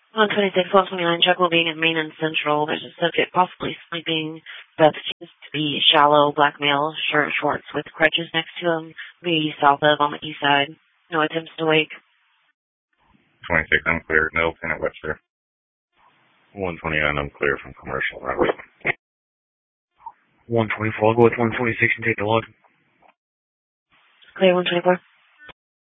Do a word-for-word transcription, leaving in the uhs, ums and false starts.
one twenty-six, one twenty-nine, check well being at Main and Central. There's a subject possibly sleeping. Beth seems to be shallow, black male, shirt, shorts with crutches next to him. Be south of on the east side. No attempts to wake. twenty-six, unclear. No pin at Webster. one twenty-nine, unclear from commercial. Right. one twenty-four, I'll go with one twenty-six and take the log. Clear, one twenty-four.